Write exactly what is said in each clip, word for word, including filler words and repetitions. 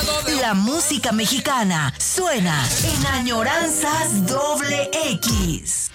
La música mexicana suena en Añoranzas Doble X.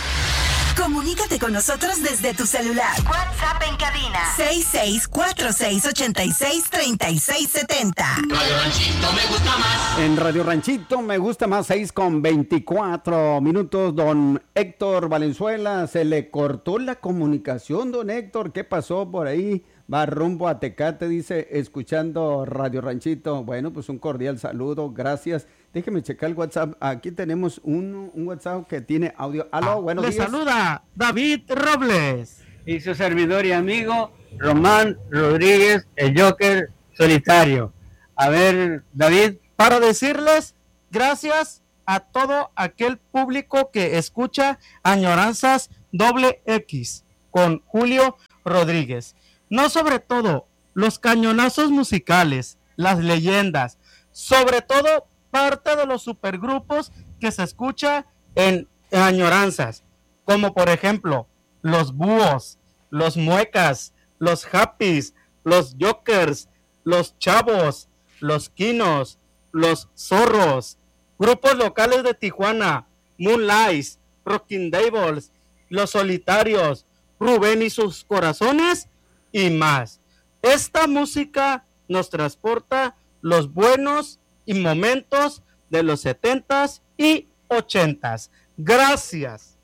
Comunícate con nosotros desde tu celular. WhatsApp en cabina seis seis cuatro seis ocho seis tres seis siete cero. Radio Ranchito me gusta más. En Radio Ranchito me gusta más, seis con veinticuatro minutos. Don Héctor Valenzuela, se le cortó la comunicación, don Héctor. ¿Qué pasó por ahí? Va rumbo a Tecate, dice, escuchando Radio Ranchito. Bueno, pues un cordial saludo, gracias. Déjeme checar el WhatsApp. Aquí tenemos un, un WhatsApp que tiene audio. Aló, buenos Le días. saluda David Robles. Y su servidor y amigo Román Rodríguez, el Joker solitario. A ver, David. Para decirles gracias a todo aquel público que escucha Añoranzas Doble X con Julio Rodríguez. No sobre todo los cañonazos musicales, las leyendas, sobre todo parte de los supergrupos que se escucha en, en Añoranzas, como por ejemplo los Búhos, los Muecas, los Happys, los Jokers, los Chavos, los Quinos, los Zorros, grupos locales de Tijuana, Moonlights, Rocking Devils, Los Solitarios, Rubén y sus Corazones y más. Esta música nos transporta los buenos y momentos de los setentas y ochentas. Gracias.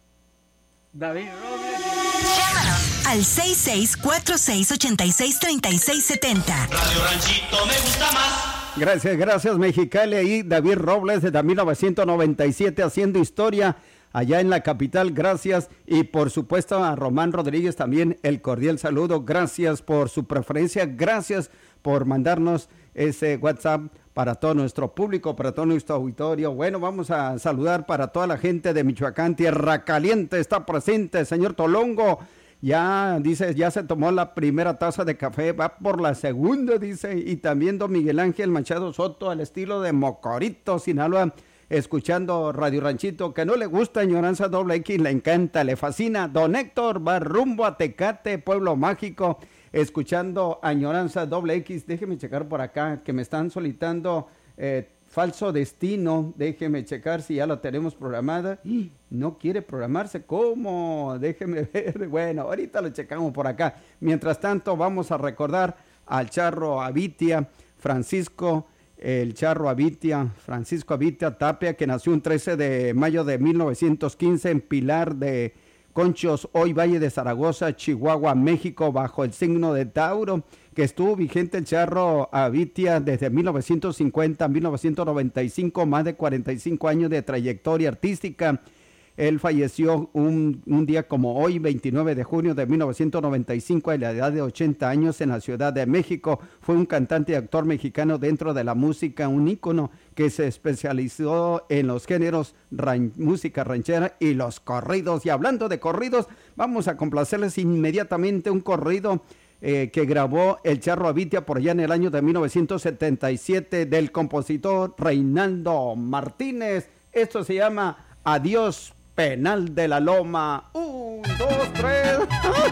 David Robles. Llámanos al seis seis cuatro seis ocho seis tres seis siete cero. Radio Ranchito me gusta más. Gracias, gracias Mexicali. Ahí David Robles desde mil novecientos noventa y siete haciendo historia allá en la capital, gracias. Y por supuesto a Román Rodríguez también el cordial saludo. Gracias por su preferencia, gracias por mandarnos ese WhatsApp para todo nuestro público, para todo nuestro auditorio. Bueno, vamos a saludar para toda la gente de Michoacán, Tierra Caliente, está presente, señor Tolongo. Ya, dice, ya se tomó la primera taza de café, va por la segunda, dice. Y también don Miguel Ángel Machado Soto, al estilo de Mocorito, Sinaloa, escuchando Radio Ranchito, que no le gusta Añoranza Doble X, le encanta, le fascina. Don Héctor va rumbo a Tecate, Pueblo Mágico, escuchando Añoranza Doble X. Déjeme checar por acá, que me están solicitando eh, Falso Destino. Déjeme checar si ya lo tenemos programada. No quiere programarse, ¿cómo? Déjeme ver. Bueno, ahorita lo checamos por acá. Mientras tanto, vamos a recordar al Charro Avitia, Francisco el Charro Avitia, Francisco Avitia Tapia, que nació un trece de mayo de mil novecientos quince en Pilar de Conchos, hoy Valle de Zaragoza, Chihuahua, México, bajo el signo de Tauro, que estuvo vigente el Charro Avitia desde mil novecientos cincuenta a mil novecientos noventa y cinco, más de cuarenta y cinco años de trayectoria artística. Él falleció un, un día como hoy, veintinueve de junio de mil novecientos noventa y cinco, a la edad de ochenta años, en la Ciudad de México. Fue un cantante y actor mexicano dentro de la música, un ícono que se especializó en los géneros ran, música ranchera y los corridos. Y hablando de corridos, vamos a complacerles inmediatamente un corrido eh, que grabó el Charro Avitia por allá en el año de mil novecientos setenta y siete, del compositor Reinaldo Martínez. Esto se llama Adiós Penal de la Loma. Un, dos, tres.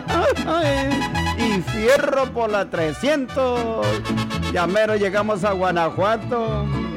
Y fierro por la trescientos. Ya mero llegamos a Guanajuato.